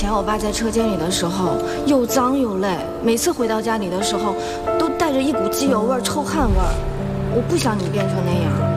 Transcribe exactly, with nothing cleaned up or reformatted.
前我爸在车间里的时候又脏又累，每次回到家里的时候都带着一股机油味、臭汗味儿。我不想你变成那样。